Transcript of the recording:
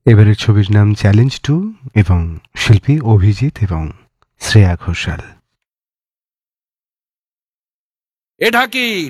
এবারের ছবির নাম চ্যালেঞ্জ 2 এবং শিল্পী অভিজিৎ এবং শ্রেয়া ঘোষাল। এ ঢাকি